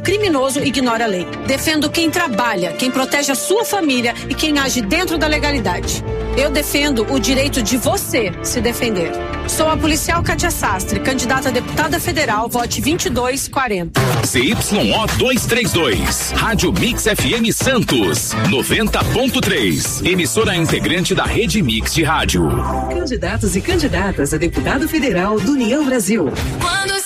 criminoso ignora a lei. Defendo quem trabalha, quem protege a sua família e quem age dentro da legalidade. Eu defendo o direito de você se defender. Sou a policial Kátia Sastre, candidata a deputada federal, vote 2240. ZYO 232, Rádio Mix FM Santos, 90.3, emissora integrante da Rede Mix de Rádio. Candidatos e candidatas a deputado federal do União Brasil.